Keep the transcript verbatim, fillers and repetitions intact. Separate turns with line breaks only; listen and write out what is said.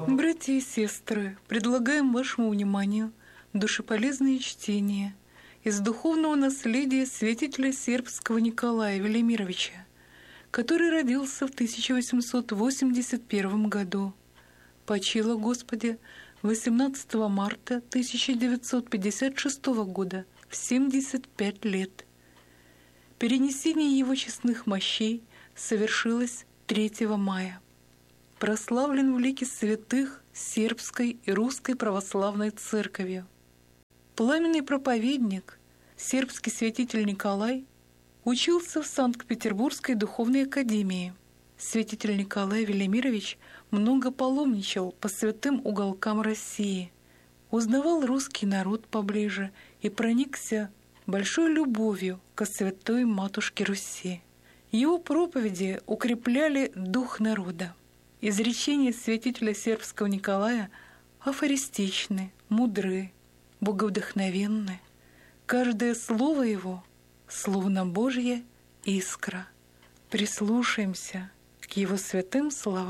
Братья и сестры, предлагаем вашему вниманию душеполезные чтения из духовного наследия святителя сербского Николая Велимировича, который родился в тысяча восемьсот восемьдесят первом году. Почил о Господе восемнадцатого марта тысяча девятьсот пятьдесят шестого года в семьдесят пять лет. Перенесение его честных мощей совершилось третьего мая. Прославлен в лике святых сербской и русской православной церковью. Пламенный проповедник, сербский святитель Николай, учился в Санкт-Петербургской духовной академии. Святитель Николай Велимирович много паломничал по святым уголкам России, узнавал русский народ поближе и проникся большой любовью ко святой матушке Руси. Его проповеди укрепляли дух народа. Изречения святителя сербского Николая афористичны, мудры, боговдохновенны. Каждое слово его — словно Божья искра. Прислушаемся к его святым словам.